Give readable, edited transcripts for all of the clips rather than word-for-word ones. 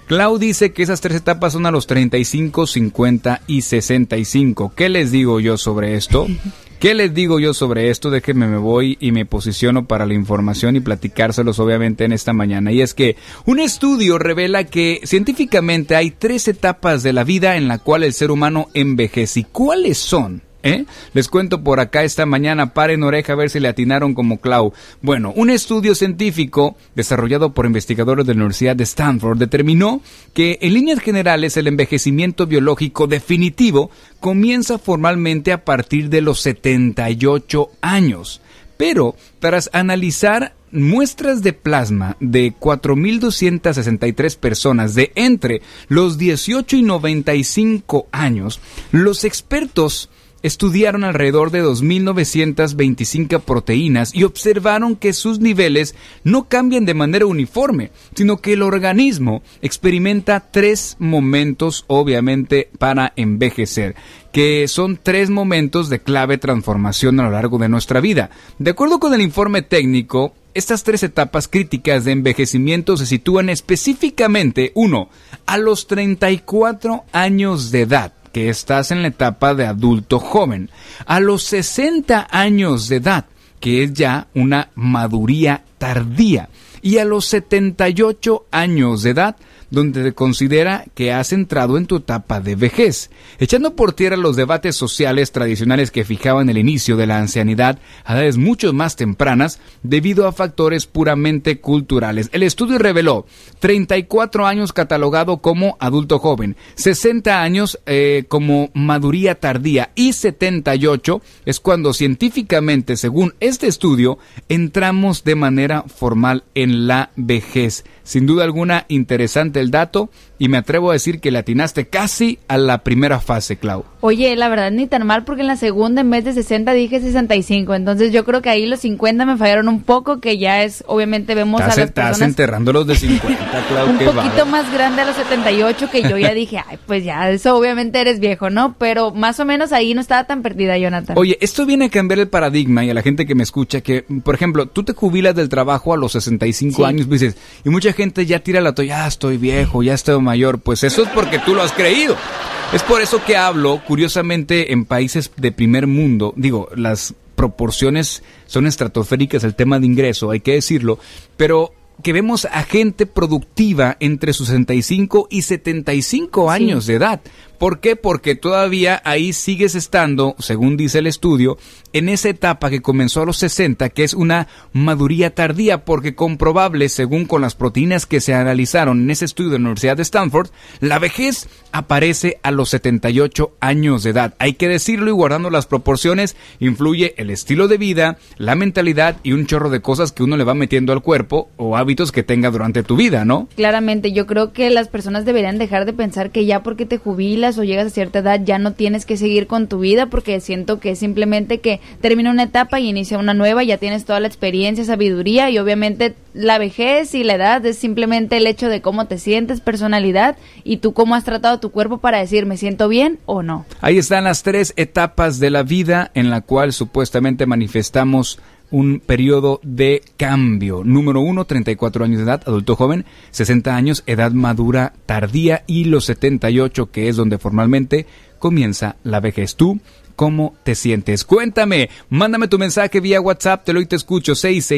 Clau dice que esas 3 etapas son a los 35, 50 y 65. ¿Qué les digo yo sobre esto? Déjenme me voy y me posiciono para la información y platicárselos obviamente en esta mañana. Y es que un estudio revela que científicamente hay 3 etapas de la vida en la cual el ser humano envejece. ¿Y cuáles son? Les cuento por acá esta mañana, paren oreja a ver si le atinaron como Clau. Bueno, un estudio científico desarrollado por investigadores de la Universidad de Stanford determinó que en líneas generales el envejecimiento biológico definitivo comienza formalmente a partir de los 78 años. Pero tras analizar muestras de plasma de 4.263 personas de entre los 18 y 95 años, los expertos estudiaron alrededor de 2.925 proteínas y observaron que sus niveles no cambian de manera uniforme, sino que el organismo experimenta 3 momentos, obviamente, para envejecer, que son 3 momentos de clave transformación a lo largo de nuestra vida. De acuerdo con el informe técnico, estas 3 etapas críticas de envejecimiento se sitúan específicamente, 1, a los 34 años de edad, que estás en la etapa de adulto joven, a los 60 años de edad, que es ya una maduría tardía, y a los 78 años de edad, donde se considera que has entrado en tu etapa de vejez, echando por tierra los debates sociales tradicionales que fijaban el inicio de la ancianidad a edades mucho más tempranas debido a factores puramente culturales. El estudio reveló 34 años catalogado como adulto joven, 60 años como maduría tardía y 78 es cuando científicamente, según este estudio, entramos de manera formal en la vejez. Sin duda alguna, interesante el dato y me atrevo a decir que le atinaste casi a la primera fase, Clau. Oye, la verdad ni tan mal porque en la segunda en vez de 60 dije 65, entonces yo creo que ahí los 50 me fallaron un poco, que ya es, obviamente vemos a las personas... Estás enterrando los de 50, Clau, un poquito más grande a los 78 que yo ya dije, ay, pues ya, eso obviamente eres viejo, ¿no? Pero más o menos ahí no estaba tan perdida, Jonathan. Oye, esto viene a cambiar el paradigma y a la gente que me escucha que, por ejemplo, tú te jubilas del trabajo a los 65 años, dices, y mucha gente ya tira la toalla, estoy viejo, ya estoy mayor, pues eso es porque tú lo has creído. Es por eso que hablo, curiosamente, en países de primer mundo, digo, las proporciones son estratosféricas, el tema de ingreso, hay que decirlo, pero que vemos a gente productiva entre sus 65 y 75 años de edad. ¿Por qué? Porque todavía ahí sigues estando, según dice el estudio, en esa etapa que comenzó a los 60, que es una maduría tardía, porque comprobable, según con las proteínas que se analizaron en ese estudio de la Universidad de Stanford, la vejez aparece a los 78 años de edad. Hay que decirlo y guardando las proporciones, influye el estilo de vida, la mentalidad y un chorro de cosas que uno le va metiendo al cuerpo o hábitos que tenga durante tu vida, ¿no? Claramente, yo creo que las personas deberían dejar de pensar que ya porque te jubilas o llegas a cierta edad ya no tienes que seguir con tu vida, porque siento que simplemente que termina una etapa y inicia una nueva, ya tienes toda la experiencia, sabiduría y obviamente la vejez y la edad es simplemente el hecho de cómo te sientes, personalidad y tú cómo has tratado tu cuerpo para decir me siento bien o no. Ahí están las 3 etapas de la vida en la cual supuestamente manifestamos un periodo de cambio. Número 1, 34 años de edad, adulto joven, 60 años, edad madura tardía y los 78, que es donde formalmente comienza la vejez. ¿Tú cómo te sientes? Cuéntame, mándame tu mensaje vía WhatsApp, te lo y te escucho,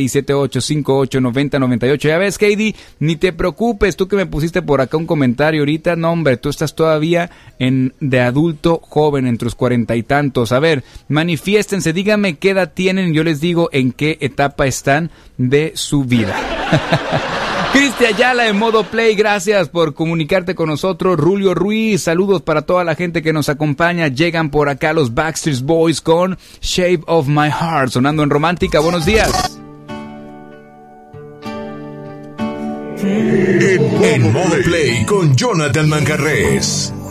6678589098. Ya ves, Katie, ni te preocupes, tú que me pusiste por acá un comentario ahorita, no hombre, tú estás todavía de adulto joven, entre los 40 y tantos. A ver, manifiéstense, díganme qué edad tienen, yo les digo en qué etapa están de su vida. Cristian Ayala en modo play, gracias por comunicarte con nosotros. Rulio Ruiz, saludos para toda la gente que nos acompaña. Llegan por acá los Backstreet Boys con Shape of My Heart, sonando en Romántica. Buenos días. En modo play con Jonathan Manjarrés.